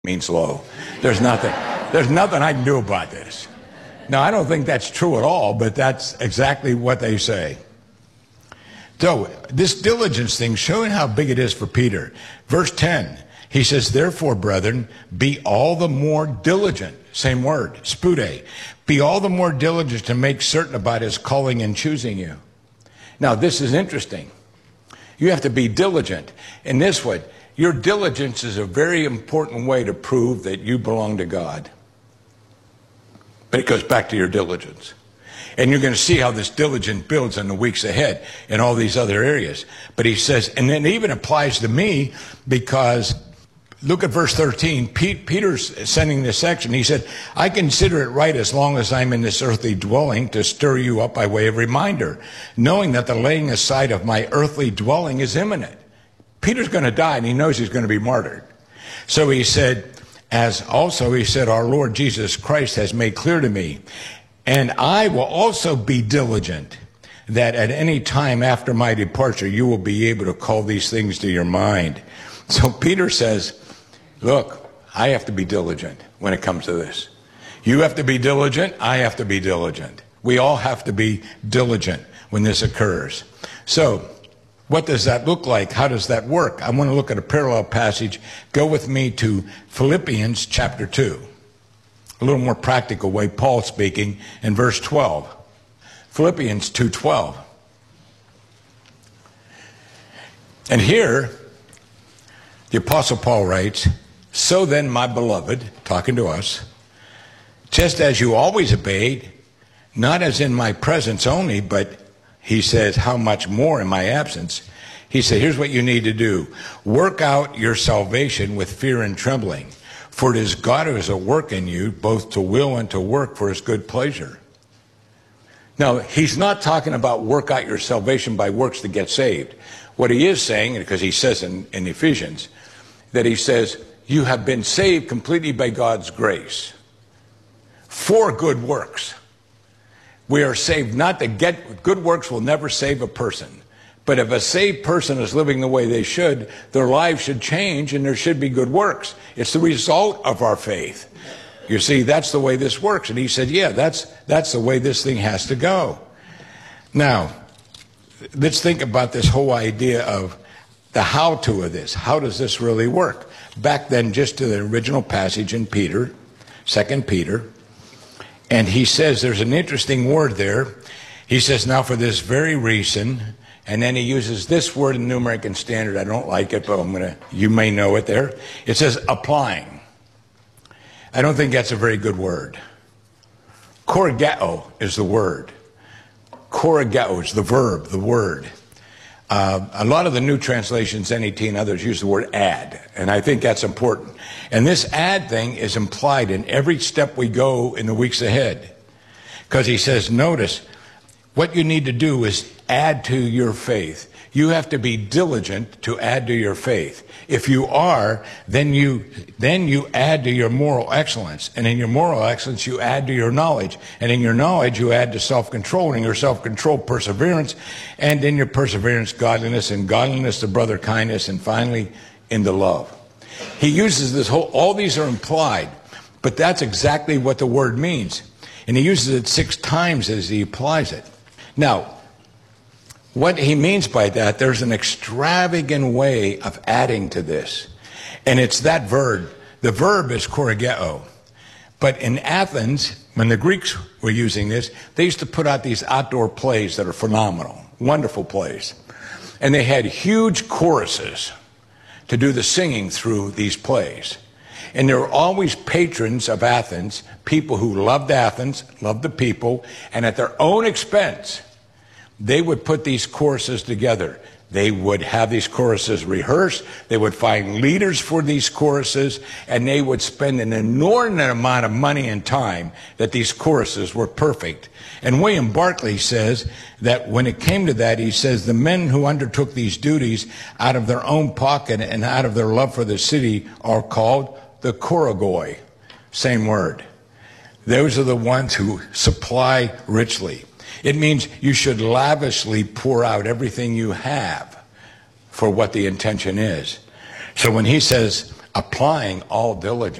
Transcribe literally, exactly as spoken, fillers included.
means low. There's nothing. There's nothing I can do about this. Now, I don't think that's true at all, but that's exactly what they say. So, this diligence thing, showing how big it is for Peter. Verse ten, he says, therefore, brethren, be all the more diligent. Same word, spude. Be all the more diligent to make certain about his calling and choosing you. Now, this is interesting. You have to be diligent. In this way, your diligence is a very important way to prove that you belong to God. But it goes back to your diligence. And you're going to see how this diligence builds in the weeks ahead in all these other areas. But he says, and it even applies to me because, look at verse thirteen. Pete, Peter's sending this section. He said, I consider it right as long as I'm in this earthly dwelling to stir you up by way of reminder, knowing that the laying aside of my earthly dwelling is imminent. Peter's going to die, and he knows he's going to be martyred. So he said, as also he said, our Lord Jesus Christ has made clear to me, and I will also be diligent that at any time after my departure, you will be able to call these things to your mind. So Peter says, look, I have to be diligent when it comes to this. You have to be diligent. I have to be diligent. We all have to be diligent when this occurs. So what does that look like? How does that work? I want to look at a parallel passage. Go with me to Philippians chapter two. A little more practical way, Paul speaking in verse twelve. Philippians two twelve. And here, the Apostle Paul writes, so then, my beloved, talking to us, just as you always obeyed, not as in my presence only, but he says, how much more in my absence? He said, here's what you need to do. Work out your salvation with fear and trembling. For it is God who is at work in you, both to will and to work for his good pleasure. Now, he's not talking about work out your salvation by works to get saved. What he is saying, because he says in, in Ephesians, that he says, you have been saved completely by God's grace for good works. We are saved not to get, good works will never save a person. But if a saved person is living the way they should, their lives should change and there should be good works. It's the result of our faith. You see, that's the way this works. And he said, yeah, that's, that's the way this thing has to go. Now, let's think about this whole idea of the how-to of this. How does this really work? Back then, just to the original passage in Peter, Second Peter, and he says, there's an interesting word there. He says, now for this very reason, and then he uses this word in the New American Standard. I don't like it, but I'm going to, you may know it there. It says applying. I don't think that's a very good word. Korigeo is the word. Korigeo is the verb, the word. Uh, a lot of the new translations, N E T and others, use the word add, and I think that's important. And this add thing is implied in every step we go in the weeks ahead. Because he says, notice, what you need to do is add to your faith. You have to be diligent to add to your faith. If you are, then you then you add to your moral excellence. And in your moral excellence, you add to your knowledge. And in your knowledge, you add to self-control. And in your self-control, perseverance. And in your perseverance, godliness. And godliness, the brother kindness. And finally, into love. He uses this whole, all these are implied. But that's exactly what the word means. And he uses it six times as he applies it. Now, what he means by that, there's an extravagant way of adding to this. And it's that verb. The verb is korigeo. But in Athens, when the Greeks were using this, they used to put out these outdoor plays that are phenomenal, wonderful plays. And they had huge choruses to do the singing through these plays. And there were always patrons of Athens, people who loved Athens, loved the people, and at their own expense, they would put these choruses together. They would have these choruses rehearsed. They would find leaders for these choruses, and they would spend an inordinate amount of money and time that these choruses were perfect. And William Barclay says that when it came to that, he says the men who undertook these duties out of their own pocket and out of their love for the city are called the chorigoi. Same word. Those are the ones who supply richly. It means you should lavishly pour out everything you have for what the intention is. So when he says applying all diligence.